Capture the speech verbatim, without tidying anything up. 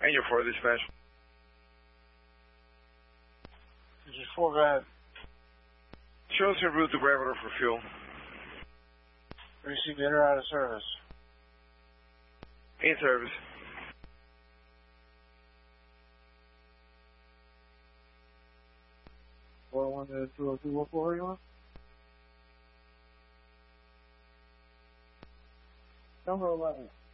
And your four dispatch. This is four, go ahead. Show us en route to Bravado for fuel. Received in or out of service? In service. four one two oh two one four, you want? Number eleven.